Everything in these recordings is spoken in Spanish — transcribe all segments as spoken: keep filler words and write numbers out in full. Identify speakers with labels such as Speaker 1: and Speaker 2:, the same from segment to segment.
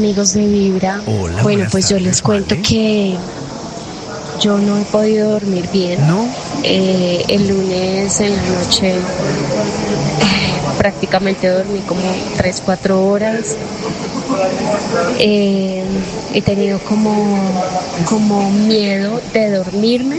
Speaker 1: amigos de Vibra.
Speaker 2: Hola,
Speaker 1: bueno, pues yo les cuento
Speaker 2: ¿vale?
Speaker 1: que yo no he podido dormir bien.
Speaker 2: ¿No?
Speaker 1: Eh, el lunes en la noche eh, prácticamente dormí como tres, cuatro horas. Eh, he tenido como, como miedo de dormirme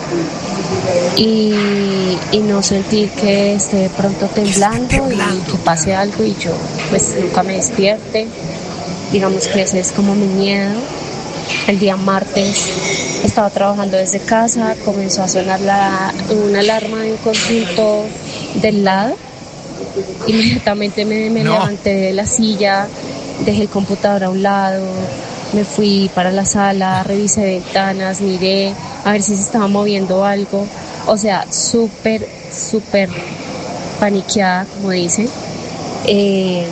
Speaker 1: y, y no sentir que esté de pronto temblando, temblando y que pase claro. algo y yo pues nunca me despierte. Digamos que ese es como mi miedo. El día martes estaba trabajando desde casa, comenzó a sonar la, una alarma de un conjunto del lado. Inmediatamente me, me no. levanté de la silla, dejé el computador a un lado, me fui para la sala, revisé ventanas, miré a ver si se estaba moviendo algo. O sea, súper, súper paniqueada, como dicen. Eh,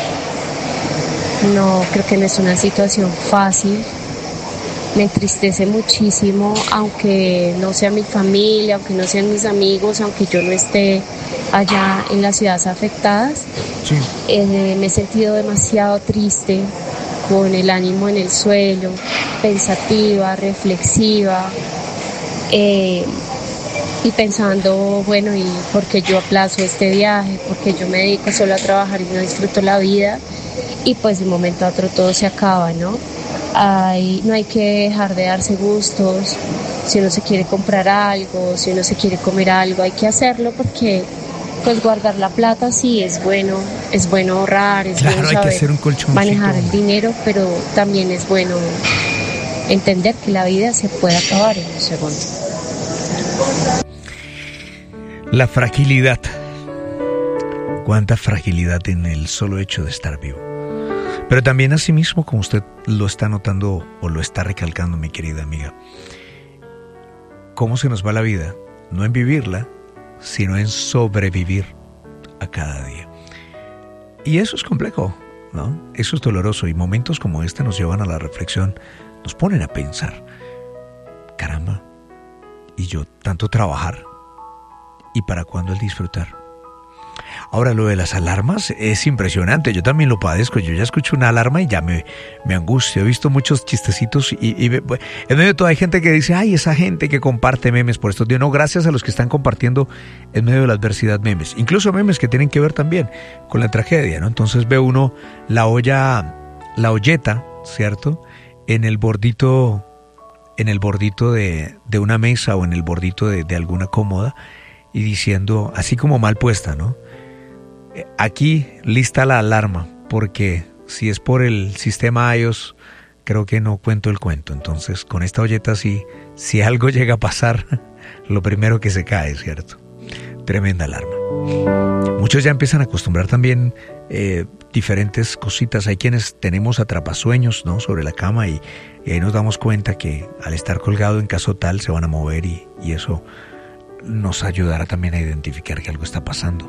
Speaker 1: no, creo que no es una situación fácil. Me entristece muchísimo, aunque no sea mi familia, aunque no sean mis amigos, aunque yo no esté allá en las ciudades afectadas. Sí. Eh, me he sentido demasiado triste, con el ánimo en el suelo, pensativa, reflexiva, eh, y pensando, bueno, ¿y por qué yo aplazo este viaje? ¿Por qué yo me dedico solo a trabajar y no disfruto la vida? Y pues de un momento a otro todo se acaba, ¿no? Hay, no hay que dejar de darse gustos. Si uno se quiere comprar algo, si uno se quiere comer algo, hay que hacerlo porque pues guardar la plata sí es bueno, es bueno ahorrar, es
Speaker 2: claro,
Speaker 1: bueno
Speaker 2: hay
Speaker 1: saber
Speaker 2: que hacer un colchoncito.
Speaker 1: Manejar el dinero, pero también es bueno entender que la vida se puede acabar en un segundo.
Speaker 2: La fragilidad. Cuánta fragilidad en el solo hecho de estar vivo. Pero también asimismo, como usted lo está notando o lo está recalcando, mi querida amiga, cómo se nos va la vida, no en vivirla, sino en sobrevivir a cada día. Y eso es complejo, ¿no? Eso es doloroso y momentos como este nos llevan a la reflexión, nos ponen a pensar, caramba, ¿y yo tanto trabajar? ¿Y para cuándo el disfrutar? Ahora, lo de las alarmas es impresionante, yo también lo padezco, yo ya escucho una alarma y ya me, me angustio. He visto muchos chistecitos y, y en medio de todo hay gente que dice, ay, esa gente que comparte memes por estos días. No, gracias a los que están compartiendo en medio de la adversidad memes, incluso memes que tienen que ver también con la tragedia, ¿no? Entonces ve uno la olla, la olleta, ¿cierto? En el bordito, en el bordito de, de una mesa o en el bordito de, de alguna cómoda y diciendo, así como mal puesta, ¿no? Aquí lista la alarma, porque si es por el sistema iOS, creo que no cuento el cuento. Entonces, con esta olleta sí, si algo llega a pasar, lo primero que se cae, ¿cierto? Tremenda alarma. Muchos ya empiezan a acostumbrar también eh, diferentes cositas. Hay quienes tenemos atrapasueños, ¿no? Sobre la cama y, y ahí nos damos cuenta que al estar colgado en caso tal se van a mover y, y eso nos ayudará también a identificar que algo está pasando.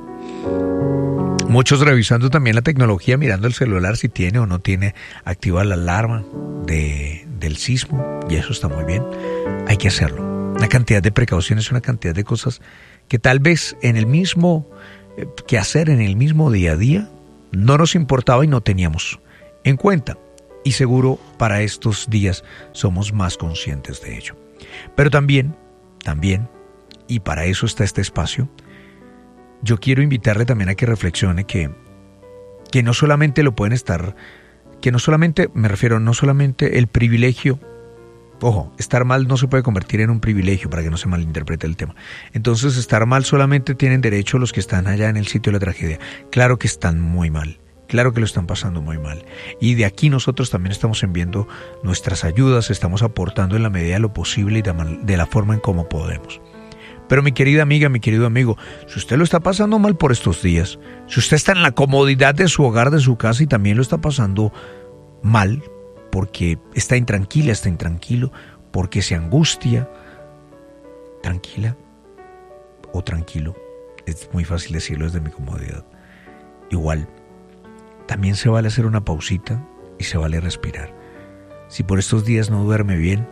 Speaker 2: Muchos revisando también la tecnología, mirando el celular si tiene o no tiene activada la alarma de, del sismo, y eso está muy bien, hay que hacerlo. Una cantidad de precauciones, una cantidad de cosas que tal vez en el mismo eh, que hacer en el mismo día a día no nos importaba y no teníamos en cuenta, y seguro para estos días somos más conscientes de ello. Pero también, también, y para eso está este espacio, yo quiero invitarle también a que reflexione que, que no solamente lo pueden estar, que no solamente, me refiero, no solamente el privilegio, ojo, estar mal no se puede convertir en un privilegio para que no se malinterprete el tema. Entonces, estar mal solamente tienen derecho los que están allá en el sitio de la tragedia. Claro que están muy mal, claro que lo están pasando muy mal. Y de aquí nosotros también estamos enviando nuestras ayudas, estamos aportando en la medida de lo posible y de, de la forma en cómo podemos. Pero mi querida amiga, mi querido amigo, si usted lo está pasando mal por estos días, si usted está en la comodidad de su hogar, de su casa y también lo está pasando mal porque está intranquila, está intranquilo, porque se angustia, tranquila o tranquilo, es muy fácil decirlo desde mi comodidad. Igual, también se vale hacer una pausita y se vale respirar. Si por estos días no duerme bien,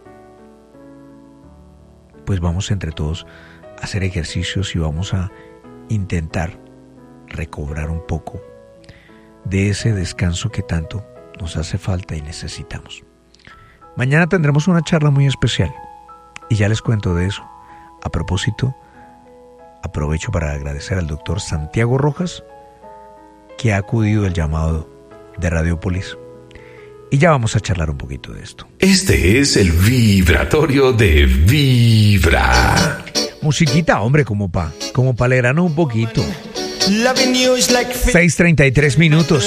Speaker 2: pues vamos entre todos a hacer ejercicios y vamos a intentar recobrar un poco de ese descanso que tanto nos hace falta y necesitamos. Mañana tendremos una charla muy especial y ya les cuento de eso. A propósito, aprovecho para agradecer al doctor Santiago Rojas, que ha acudido al llamado de Radiopolis. Y ya vamos a charlar un poquito de esto.
Speaker 3: Este es el vibratorio de Vibra.
Speaker 2: Musiquita, hombre, como pa, como pa alegrarnos un poquito. seis treinta y tres minutos.